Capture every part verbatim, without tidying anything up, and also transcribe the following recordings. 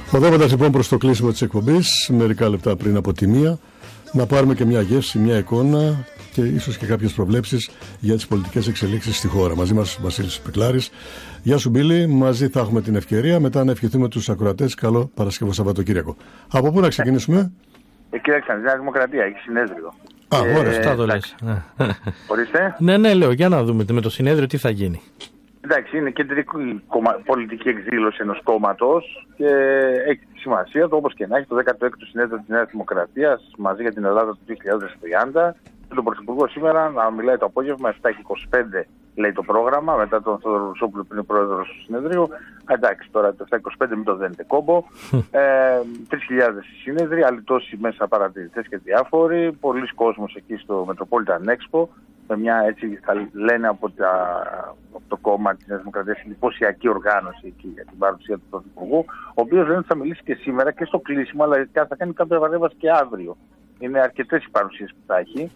Οδεύοντας λοιπόν προς το κλείσιμο της εκπομπής, μερικά λεπτά πριν από τη μία, να πάρουμε και μια γεύση, μια εικόνα και ίσως και κάποιες προβλέψεις για τις πολιτικές εξελίξεις στη χώρα. Μαζί μας ο Βασίλης Πεκλάρης. Γεια σου Μπίλη, μαζί θα έχουμε την ευκαιρία μετά να ευχηθούμε τους ακροατές καλό Παρασκευό Σαββατοκύριακο. Από πού να ξεκινήσουμε? Ε, κύριε Αλεξανδρέα, Δημοκρατία, έχει συνέδριο. Α, ε, ωραία. Αυτά το λες. Ορίστε. Ναι, ναι, λέω, για να δούμε με το συνέδριο τι θα γίνει. Εντάξει, είναι κεντρική κομμα... πολιτική εκδήλωση ενός κόμματος και έχει τη σημασία του, όπως και να έχει, το δέκατο έκτο συνέδριο της Νέας Δημοκρατίας μαζί για την Ελλάδα του δύο χιλιάδες τριάντα. Με τον Πρωθυπουργό σήμερα να μιλάει το απόγευμα, επτά και είκοσι πέντε λέει το πρόγραμμα, μετά τον Θόδωρο Ρουσόπουλο που είναι πρόεδρος του συνεδρίου. Εντάξει, τώρα το επτά και είκοσι πέντε μην το δένετε κόμπο. ε, τρεις χιλιάδες συνέδροι, άλλοι τόσοι μέσα παρατηρητές και διάφοροι. Πολλοί κόσμος εκεί στο Metropolitan Expo. Με μια έτσι θα λένε από, τα, από το κόμμα της Νέας Δημοκρατίας εντυπωσιακή οργάνωση εκεί για την παρουσία του Πρωθυπουργού, ο οποίος λένε ότι θα μιλήσει και σήμερα και στο κλείσιμο, αλλά θα κάνει κάποια παρέμβαση και αύριο. Είναι αρκετές οι παρουσίες που θα έχει.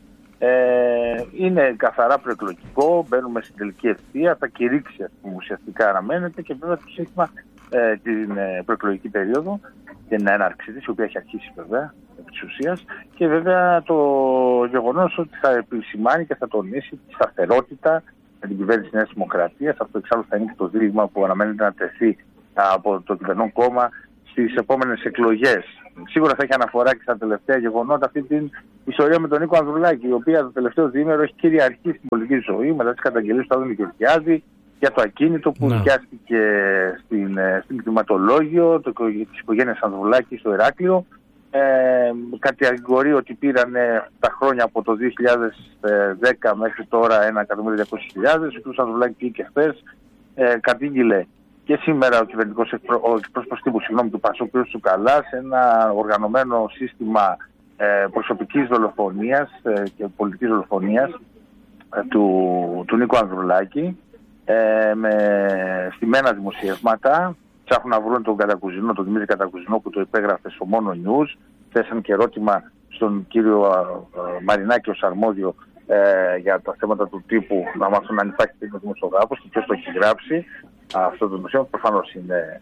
Ε, είναι καθαρά προεκλογικό, μπαίνουμε στην τελική ευθεία, θα κηρύξει που ουσιαστικά αναμένεται και βέβαια το σύστημα ε, την ε, προεκλογική περίοδο, την έναρξη της, η οποία έχει αρχίσει βέβαια επί της ουσίας, και βέβαια το γεγονός ότι θα επισημάνει και θα τονίσει τη σταθερότητα με την κυβέρνηση της Νέας Δημοκρατίας. Αυτό εξάλλου θα είναι και το δίλημμα που αναμένεται να τεθεί από το κυβερνών κόμμα στις επόμενες εκλογές. Σίγουρα θα έχει αναφορά και στα τελευταία γεγονότα αυτή την ιστορία με τον Νίκο Ανδρουλάκη, η οποία το τελευταίο διήμερο έχει κυριαρχήσει στην πολιτική ζωή μετά τις καταγγελίες του Άδωνη Γεωργιάδη για το ακίνητο που νοικιάστηκε στην, στην κτηματολόγιο της οικογένειας Ανδρουλάκη στο Ηράκλειο. Ε, κατηγορεί ότι πήραν τα χρόνια από το δύο χιλιάδες δέκα μέχρι τώρα ένα εκατομμύριο διακόσιες χιλιάδες. Ο κ. Ανδρουλάκη πήγε χθες, ε, κατήγγειλε και σήμερα ο κυβερνητικός εκπρόσωπος τύπου του Πασόκ, κ. Τσουκαλάς, ένα οργανωμένο σύστημα ε, προσωπικής δολοφονίας ε, και πολιτικής δολοφονίας ε, του, του Νίκου Ανδρουλάκη, ε, με στημένα δημοσιεύματα. Ψάχνουν να βρουν τον Κατακουζινό, τον Δημήτρη Κατακουζινό που το υπέγραφε στο Μόνο News. Θέσαν και ερώτημα στον κύριο ε, Μαρινάκη ως αρμόδιο ε, για τα θέματα του τύπου, να μάθουν αν υπάρχει τύπος δημοσιογράφος και ποιος το έχει γράψει. Αυτό το δημοσίευμα προφανώς είναι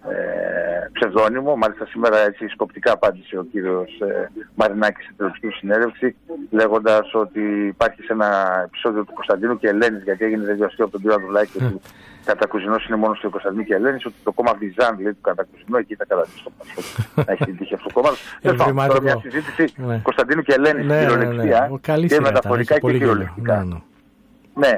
ε, ψευδόνυμο. Μάλιστα σήμερα έτσι σκοπτικά απάντησε ο κύριος ε, Μαρινάκης στην τελευταία συνέλευση, λέγοντας ότι υπάρχει σε ένα επεισόδιο του Κωνσταντίνου και Ελένης, γιατί έγινε δεδιαστείο από τον κύριο Ανδρουλάκη ότι Κατακουζινός είναι μόνο στο Κωνσταντίνου και Ελένης, ότι το κόμμα Βυζάν, λέει, του Κατακουζινού, εκεί θα καταδείξει το Πασόκ να έχει την τύχη αυτό το κόμμα. Τώρα μια συζήτηση Κωνσταντίνου και Ελένης στην κυριολεξία και μεταφορικά και κυριολεκτικά. Ναι.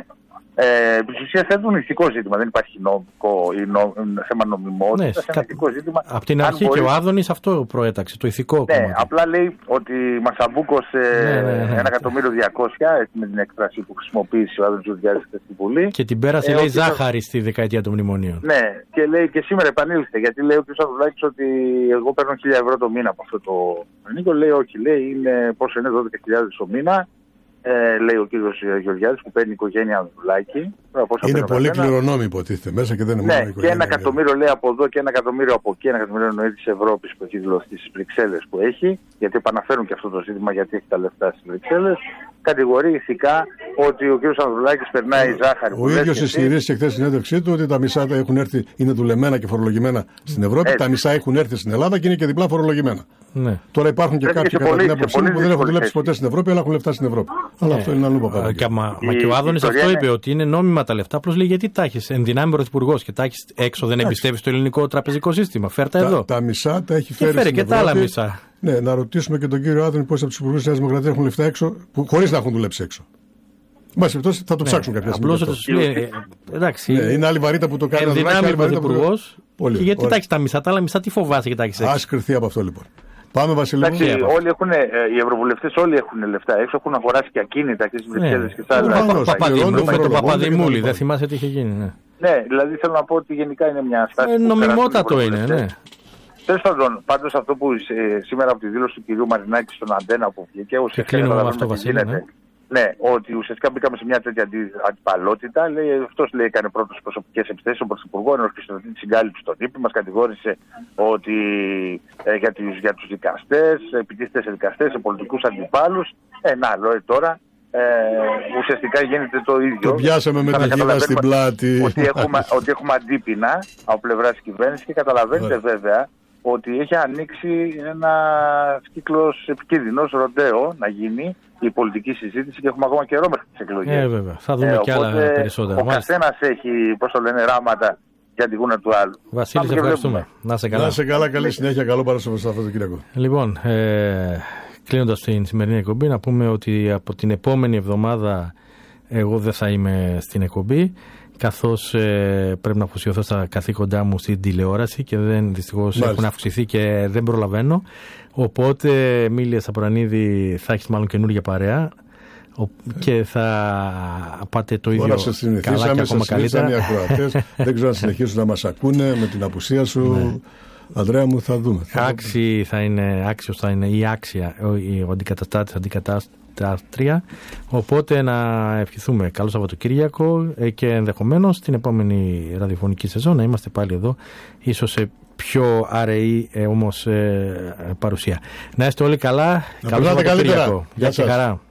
Ε, επί της ουσίας θέτουν ηθικό ζήτημα, δεν υπάρχει νομικό ή νο, θέμα νομιμότητας, ναι, ένα ηθικό ζήτημα. Από την αρχή μπορεί... και ο Άδωνης αυτό προέταξε, το ηθικό ναι, κομμάτι. Απλά λέει ότι μας αμπούκωσε ναι, ναι, ναι. ένα εκατομμύριο διακόσια, έτσι με την έκφραση που χρησιμοποίησε ο Άδωνης Γεωργιάδης στη Βουλή. Και την πέρασε, ε, λέει, ζάχαρη στη δεκαετία των μνημονίων. Ναι, και λέει και σήμερα επανήλθε, γιατί λέει ο κ. Ανδρουλάκης ότι εγώ παίρνω χίλια ευρώ το μήνα από αυτό το Νίκο. Λέει όχι, λέει είναι πόσο είναι, δώδεκα χιλιάδες το μήνα. Ε, λέει ο κύριος Γεωργιάδης που παίρνει η οικογένεια Ανδρουλάκη. Είναι πολύ κληρονόμοι υποτίθεται μέσα και δεν είναι ναι, μόνο και ένα εκατομμύριο λέει από εδώ και ένα εκατομμύριο από εκεί. Ένα εκατομμύριο εννοεί της Ευρώπης που έχει δηλωθεί στις Βρυξέλλες που έχει, γιατί επαναφέρουν και αυτό το ζήτημα γιατί έχει τα λεφτά στις Βρυξέλλες. Κατηγορεί ηθικά ότι ο κύριος Ανδρουλάκης περνάει ζάχαρη. Ο ίδιος ισχυρίστηκε χθες στην συνέντευξή του ότι τα μισά έχουν έρθει, είναι δουλεμένα και φορολογημένα στην Ευρώπη, έτσι. Τα μισά έχουν έρθει στην Ελλάδα και είναι και διπλά φορολογημένα. Ναι. Τώρα υπάρχουν και έτσι κάποιοι κατά την άποψή μου που δεν έχουν δουλέψει ποτέ στην Ευρώπη, αλλά έχουν λεφτά στην Ευρώπη. Αλλά αυτό είναι αλλού παπά. Μα και ο Άδωνης αυτό είπε, ότι είναι νόμιμα τα λεφτά. Απλώς λέει γιατί τα έχει ενδυνάμει πρωθυπουργός και τα έχει έξω, δεν εμπιστεύει στο ελληνικό τραπεζικό σύστημα. Φέρτα εδώ. Τα μισά τα έχει φέρει. Και φέρει και τα άλλα μισά. Ναι, να ρωτήσουμε και τον κύριο Άδωνη πόσοι από τους υπουργούς της Νέας Δημοκρατίας έχουν λεφτά έξω, χωρίς να έχουν δουλέψει έξω. Μπας περιπτώσει θα το ψάξουν κάποια στιγμή. Απλώς εντάξει. Είναι άλλη βαρύτητα που το κάνει. Ενδυνάμει πρωθυπουργός. Και γιατί τα έχει τα μισά, τα άλλα μισά τι φοβάσαι και τα έχει έξω. Ας κρυθεί από αυτό λοιπόν. Πάμε, Βασίλη. Εντάξει, όλοι έχουν, οι ευρωβουλευτές όλοι έχουν λεφτά έξω, έχουν αγοράσει και ακίνητα και στις Βρυξέλλες και στα άλλα. Με τον Παπαδημούλη, δεν θυμάσαι τι είχε γίνει. Ναι, δηλαδή θέλω να πω ότι γενικά είναι μια στάση. Νομιμότατο είναι, ναι. Τέλος πάντων, πάντως αυτό που ε, σήμερα από τη δήλωση του κυρίου Μαρινάκη στον Αντένα που βγήκε, ουσιαστικά καταλαβαίνουμε ναι, ότι ουσιαστικά μπήκαμε σε μια τέτοια αντι, αντιπαλότητα. Λέει, αυτός λέει έκανε πρώτες προσωπικές επιθέσεις στον Πρωθυπουργό, ενώ ορκιστρωτεί τη συγκάλυψη στον ύπη. Μας κατηγόρησε ότι ε, για, τους, για τους δικαστές, επιτίθεται σε δικαστές, σε πολιτικούς αντιπάλους. Ε, να, λέω τώρα. Ε, ουσιαστικά γίνεται το ίδιο. Το πιάσαμε με τη χείλα στην πλάτη. Ότι έχουμε, ότι έχουμε αντίπεινα από πλευράς της κυβέρνησης και καταλαβαίνετε βέβαια ότι έχει ανοίξει ένα κύκλος επικίνδυνος ροντέο να γίνει η πολιτική συζήτηση και έχουμε ακόμα καιρό μέχρι τις εκλογές. Ε, βέβαια. Θα δούμε ε, και άλλα περισσότερα. Ο καθένας έχει, πώς το λένε, ράματα για την γούνα του άλλου. Βασίλη, σε ευχαριστούμε. Να σε καλά. Να σε καλά, καλή συνέχεια, καλό Παρασκευό. Λοιπόν, ε, κλείνοντας την σημερινή εκπομπή, να πούμε ότι από την επόμενη εβδομάδα εγώ δεν θα είμαι στην εκπομπή, καθώς ε, πρέπει να αφοσιωθώ στα καθήκοντά μου στην τηλεόραση και δεν, δυστυχώς έχουν αυξηθεί και δεν προλαβαίνω. Οπότε, Μίλια Σαπουρανίδη, θα έχεις μάλλον καινούργια παρέα και θα πάτε το ίδιο καλά και ακόμα καλύτερα. Δεν ξέρω αν συνεχίσουν να μας ακούνε με την απουσία σου. Ναι. Ανδρέα μου, θα δούμε. Άξι θα είναι, άξιος θα είναι ή άξια ο αντικαταστάτης, αντικατάστατρια. Οπότε να ευχηθούμε καλό Σαββατοκύριακο και ενδεχομένως την επόμενη ραδιοφωνική σεζόν να είμαστε πάλι εδώ, ίσως σε πιο αραιή ε, όμως ε, παρουσία. Να είστε όλοι καλά. Καλό Σαββατοκύριακο. Γεια σας.